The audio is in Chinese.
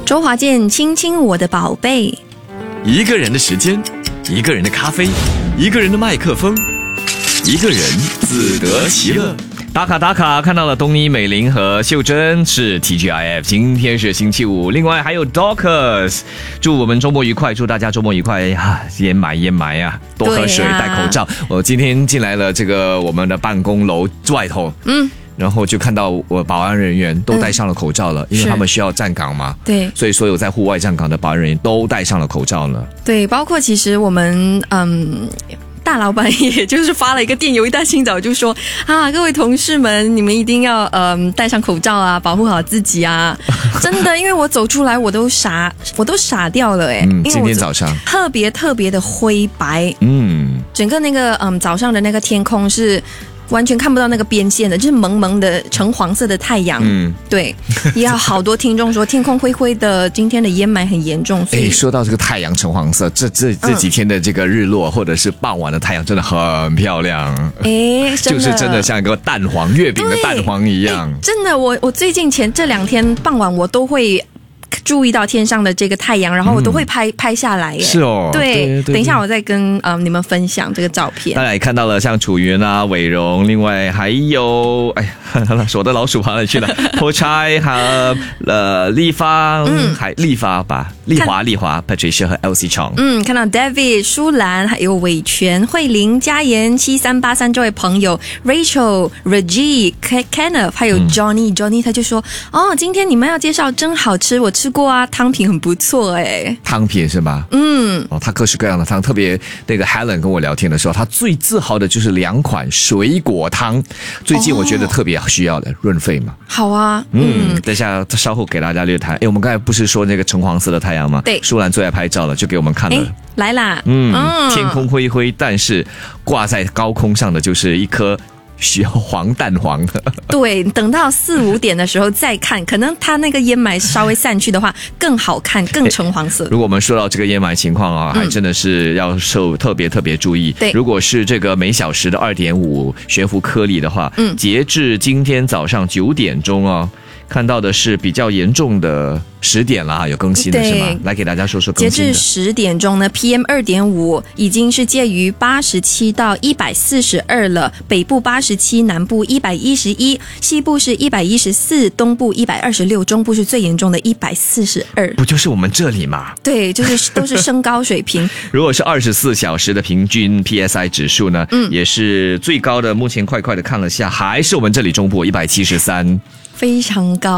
周华健，亲亲我的宝贝。 一个人的时间，一个人的咖啡，一个人的麦克风，一个人自得其乐。打卡打卡，看到了东尼、美玲和秀珍是 TGIF， 今天是星期五，另外还有 Dorcas， 祝我们周末愉快，祝大家周末愉快呀！烟霾啊，多喝水，戴口罩。我今天进来了这个我们的办公楼外头，然后就看到我保安人员都戴上了口罩了，因为他们需要站岗嘛。 对， 所以所有在户外站岗的保安人员都戴上了口罩了。 对，包括其实我们大老板也就是发了一个电邮，一大清早就说啊，各位同事们，你们一定要戴上口罩啊，保护好自己啊！真的，因为我走出来我都傻掉了哎，因为今天早上特别的灰白，整个那个早上的那个天空是完全看不到那个边线的，就是蒙蒙的橙黄色的太阳。对，也有好多听众说天空灰灰的，今天的烟霾很严重。所以说到这个太阳橙黄色，这几天的这个日落或者是傍晚的太阳真的很漂亮。就是真的像一个蛋黄月饼的蛋黄一样。真的，我最近这2天傍晚我都会注意到天上的这个太阳，然后我都会拍下来耶。 是哦， 对，等一下我再跟你们分享这个照片。 大家也看到了，像楚云啊、伟荣，另外还有我的老鼠跑哪里去了？Po Chai 和丽发，还丽华 Patricia 和 Elsie Chong。 看到 David、舒兰，还有伟全、慧玲、嘉言、7383这位朋友 ，Rachel、Reggie、Kenneth， 还有 Johnny，他就说今天你们要介绍真好吃，我吃过啊，汤品很不错哎。 汤品是吧？他各式各样的汤，特别那个 Helen 跟我聊天的时候，他最自豪的就是2款水果汤，最近我觉得特别需要的润肺嘛。 好啊， 等一下稍后给大家略谈。我们刚才不是说那个橙黄色的太阳吗？ 对， 舒兰最爱拍照了，就给我们看了。 来啦， 天空灰灰，但是挂在高空上的就是一颗黄蛋黄的。 对，等到4、5点的时候再看，可能它那个烟霾稍微散去的话更好看，更橙黄色。 如果我们说到这个烟霾情况啊，还真的是要受特别注意。 对， 如果是这个每小时的2.5悬浮颗粒的话，截至今天早上9点钟看到的是比较严重的10点了，有更新的是吗？来给大家说说更新的。 截至10点钟呢 ，PM 2.5 已经是介于87到142了，北部87，南部111，西部是114，东部126，中部是最严重的142。 不就是我们这里吗？ 对，就是都是升高水平。 如果是24小时的平均 PSI 指数呢，也是最高的，目前快的看了下，还是我们这里中部173。 非常高。